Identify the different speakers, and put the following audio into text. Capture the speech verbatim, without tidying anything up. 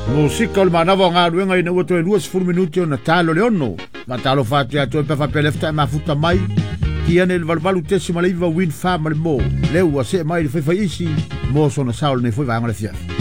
Speaker 1: Musika o le manawa o ngā ruenga ina ua toe lua sifuru minuti o na talo le ono. Ma talo whātua atoe pe whapelefta e mafuta mai. Ki ane le valvalu tesi ma le iwa win wha ma le mō. Leu a se mai le whaiwhai isi. Mō sona saole nei whai vanga le fiafi.